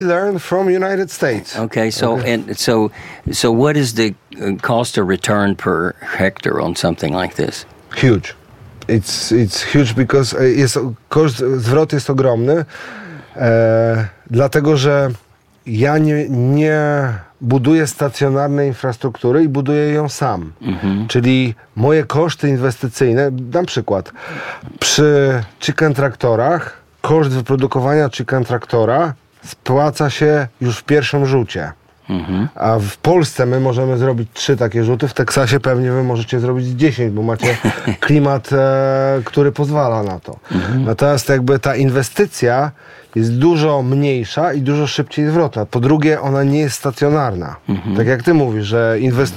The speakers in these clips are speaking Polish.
learn from United States. Okay, so what is the cost or return per hectare on something like this? Huge. It's huge because koszt zwrot jest ogromny, dlatego że ja nie buduję stacjonarnej infrastruktury i buduję ją sam. Czyli moje koszty inwestycyjne, dam przykład, przy chicken traktorach koszt wyprodukowania chicken traktora spłaca się już w pierwszym rzucie. A w Polsce my możemy zrobić 3 takie rzuty, w Teksasie pewnie wy możecie zrobić 10, bo macie klimat, który pozwala na to. Natomiast jakby ta inwestycja jest dużo mniejsza i dużo szybciej zwrotna. Po drugie, ona nie jest stacjonarna. Tak jak ty mówisz, że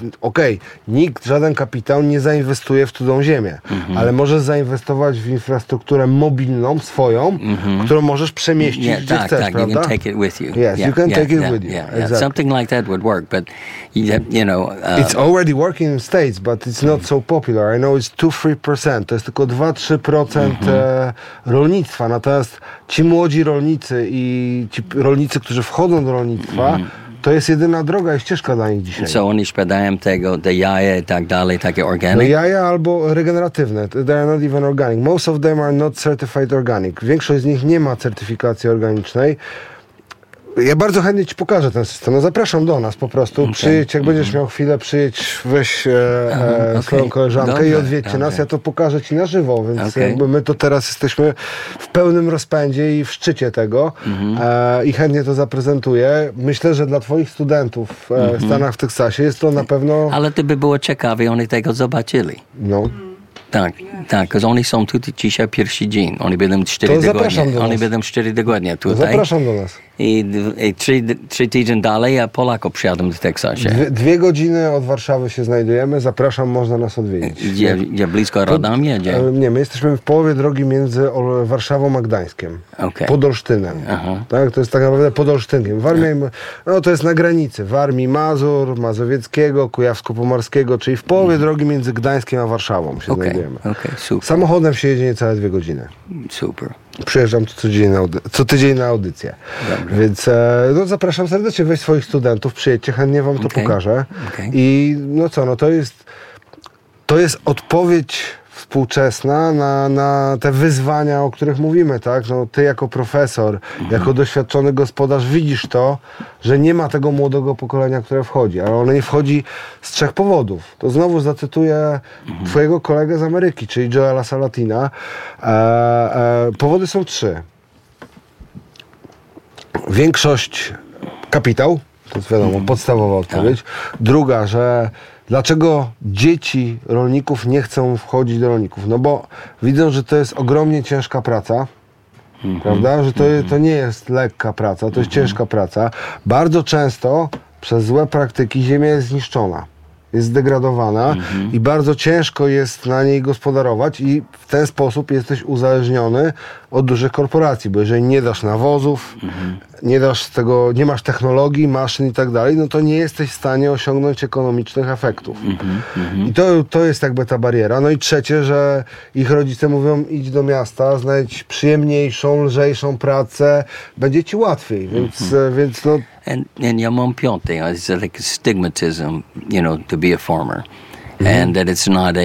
nikt, żaden kapitał nie zainwestuje w cudzą ziemię, ale możesz zainwestować w infrastrukturę mobilną, swoją, którą możesz przemieścić gdzie chcesz, prawda? You can take it with you. Yes, you can take it with you. Exactly. Something like that would work, but you know... It's already working in States, but it's not so popular. I know it's 2-3%. To jest tylko 2-3% rolnictwa. Natomiast ci młodzi rolnicy i ci rolnicy, którzy wchodzą do rolnictwa, to jest jedyna droga i ścieżka dla nich dzisiaj. Co oni sprzedają te jaja i tak dalej, takie organic? No jaja albo regeneratywne. They are not even organic. Most of them are not certified organic. Większość z nich nie ma certyfikacji organicznej. Ja bardzo chętnie ci pokażę ten system. No zapraszam do nas po prostu. Okay. Przyjedź, jak będziesz miał chwilę, przyjedź, weź swoją koleżankę i odwiedźcie nas. Ja to pokażę ci na żywo, więc jakby my to teraz jesteśmy w pełnym rozpędzie i w szczycie tego i chętnie to zaprezentuję. Myślę, że dla twoich studentów w Stanach, w Teksasie jest to na pewno... Ale to by było ciekawe, oni tego zobaczyli. No. Tak, bo oni są tutaj dzisiaj pierwszy dzień. Oni będą 4 tygodnie. Oni będą 4 tygodnie tutaj. Zapraszam do nas. I 3 tygodnie dalej, a Polaków przyjadą do Teksasie. 2 godziny od Warszawy się znajdujemy. Zapraszam, można nas odwiedzić. Gdzie blisko Radomia? Nie, my jesteśmy w połowie drogi między Warszawą a Gdańskiem. Pod Olsztynem. Tak, to jest tak naprawdę pod Olsztynkiem. To jest na granicy Warmii, Mazur, Mazowieckiego, Kujawsko-Pomorskiego, czyli w połowie drogi między Gdańskiem a Warszawą się znajdujemy. Super. Samochodem się jedzie niecałe 2 godziny. Super. Przyjeżdżam co tydzień na audycję. Dobrze. Więc zapraszam serdecznie, weź swoich studentów, przyjedźcie, chętnie wam to pokażę. I to jest odpowiedź współczesna na te wyzwania, o których mówimy, tak? No, ty jako profesor, jako doświadczony gospodarz widzisz to, że nie ma tego młodego pokolenia, które wchodzi, ale ono nie wchodzi z 3 powodów. To znowu zacytuję twojego kolegę z Ameryki, czyli Joela Salatina. Powody są 3. Większość kapitał, to jest wiadomo, podstawowa odpowiedź. Druga, że dlaczego dzieci rolników nie chcą wchodzić do rolników? No bo widzą, że to jest ogromnie ciężka praca, prawda? Że to nie jest lekka praca, to jest ciężka praca. Bardzo często przez złe praktyki ziemia jest zniszczona, jest zdegradowana i bardzo ciężko jest na niej gospodarować i w ten sposób jesteś uzależniony od dużych korporacji, bo jeżeli nie dasz nawozów, nie masz technologii, maszyn i tak dalej, no to nie jesteś w stanie osiągnąć ekonomicznych efektów. I to jest jakby ta bariera. No i trzecie, że ich rodzice mówią, idź do miasta, znajdź przyjemniejszą, lżejszą pracę, będzie ci łatwiej, więc no... And ja mam piąte, it's like a stigmatism, to be a farmer. And that it's not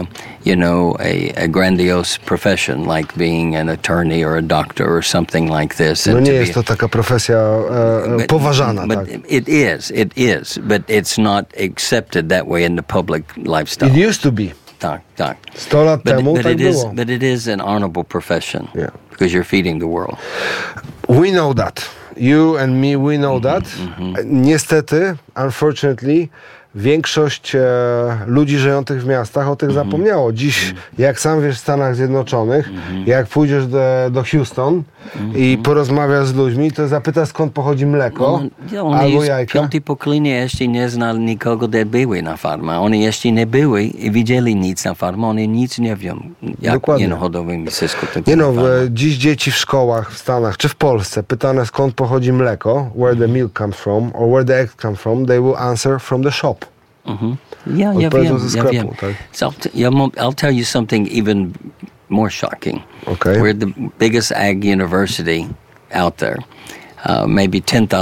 a grandiose profession like being an attorney or a doctor or something like this. No nie jest to taka profesja poważana, but tak. It is, but it's not accepted that way in the public lifestyle. It used to be. Tak. 100 lat temu tak było. But it is an honorable profession because you're feeding the world. We know that. You and me, we know that. Niestety, unfortunately, większość ludzi żyjących w miastach o tych zapomniało. Dziś, jak sam wiesz, w Stanach Zjednoczonych, jak pójdziesz do Houston i porozmawiasz z ludźmi, to zapytasz, skąd pochodzi mleko albo jajka. Piąte pokolenie jeszcze nie znali nikogo, że były na farmie. Oni jeszcze nie były i widzieli nic na farmie. Oni nic nie wiedzą, jak hodowimy wszystko. Dziś dzieci w szkołach w Stanach czy w Polsce pytane, skąd pochodzi mleko, where the milk comes from or where the eggs come from, they will answer from the shop. Ja wiem. Tak? So I'll tell you something even more shocking. Okay. We're the biggest ag university out there. maybe 10,000